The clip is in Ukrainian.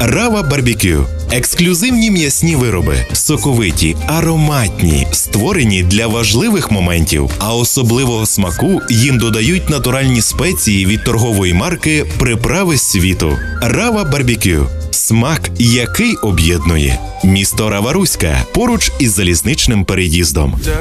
Рава Барбекю. Ексклюзивні м'ясні вироби, соковиті, ароматні, створені для важливих моментів, а особливого смаку їм додають натуральні спеції від торгової марки «Приправи світу». Рава Барбекю. Смак, який об'єднує. Місто Рава-Руська, поруч із залізничним переїздом.